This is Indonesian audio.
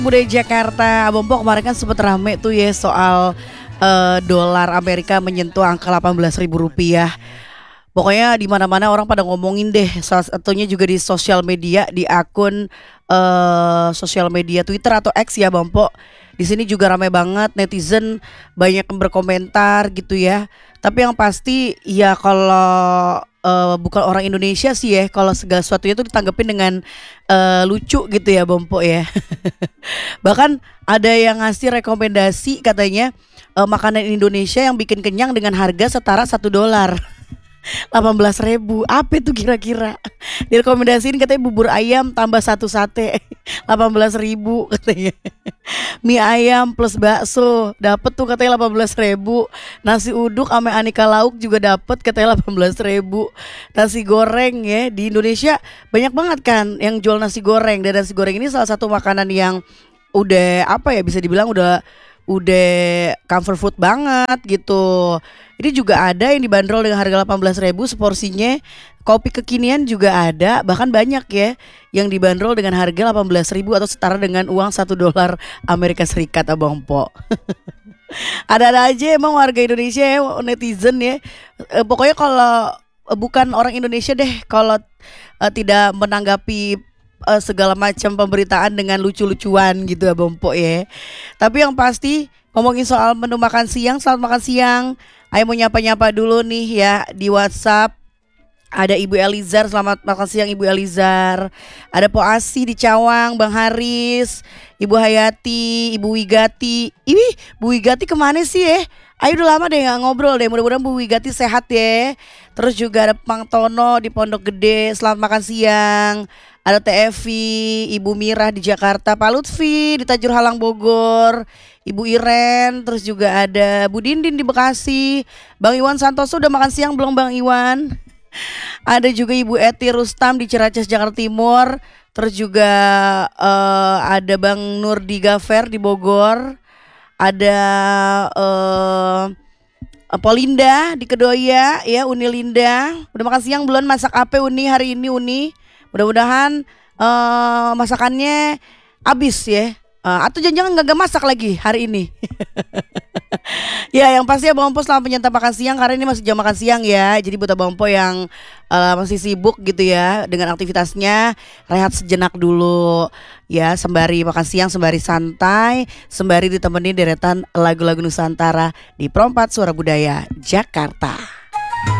Budaya Jakarta, Abang Po kemarin kan sempet rame tuh ya soal dolar Amerika menyentuh angka 18.000 rupiah. Pokoknya di mana-mana orang pada ngomongin deh. Salah satunya juga di sosial media, di akun sosial media Twitter atau X ya, Bang Po. Di sini juga ramai banget netizen, banyak yang berkomentar gitu ya. Tapi yang pasti ya kalau bukan orang Indonesia sih ya, kalau segala sesuatunya tuh ditanggepin dengan lucu gitu ya, Bang Po ya. Bahkan ada yang ngasih rekomendasi katanya makanan Indonesia yang bikin kenyang dengan harga setara 1 dolar. 18.000. Apa itu kira-kira? Direkomendasiin katanya bubur ayam tambah satu sate. 18.000 katanya. Mie ayam plus bakso dapet tuh katanya 18.000. Nasi uduk sama aneka lauk juga dapet katanya 18.000. Nasi goreng ya, di Indonesia banyak banget kan yang jual nasi goreng. Dan nasi goreng ini salah satu makanan yang udah apa ya, bisa dibilang udah comfort food banget gitu. Ini juga ada yang dibanderol dengan harga 18.000 seporsinya. Kopi kekinian juga ada, bahkan banyak ya yang dibanderol dengan harga 18.000 atau setara dengan uang 1 dolar Amerika Serikat, Abang Po. Ada-ada aja emang warga Indonesia ya, netizen ya. Pokoknya kalau bukan orang Indonesia deh kalau tidak menanggapi segala macam pemberitaan dengan lucu-lucuan gitu ya, Bang Po ya. Tapi yang pasti ngomongin soal menu makan siang, selamat makan siang. Ayo mau nyapa-nyapa dulu nih ya di WhatsApp. Ada Ibu Elizar, selamat makan siang Ibu Elizar. Ada Po Asi di Cawang, Bang Haris, Ibu Hayati, Ibu Wigati. Ini Bu Wigati kemana sih ya? Ayo udah lama deh gak ngobrol deh. Mudah-mudahan Bu Wigati sehat ya. Terus juga ada Mang Tono di Pondok Gede, selamat makan siang. Ada Teh Evi, Ibu Mirah di Jakarta, Pak Lutfi di Tajur Halang Bogor, Ibu Iren, terus juga ada Bu Dindin di Bekasi. Bang Iwan Santoso udah makan siang belum, Bang Iwan? Ada juga Ibu Eti Rustam di Ciracas Jakarta Timur. Terus juga ada Bang Nurdi Gafer di Bogor. Ada Polinda di Kedoya ya, Uni Linda. Udah makan siang belum? Masak apa Uni hari ini Uni? Mudah-mudahan masakannya habis ya. Atau jangan-jangan gak masak lagi hari ini. Ya yang pasti ya Bang Po selamat menyantap makan siang, karena ini masih jam makan siang ya. Jadi buat Bang Po yang masih sibuk gitu ya dengan aktivitasnya, rehat sejenak dulu ya, sembari makan siang, sembari santai, sembari ditemani deretan lagu-lagu Nusantara di Perompat Suara Budaya Jakarta.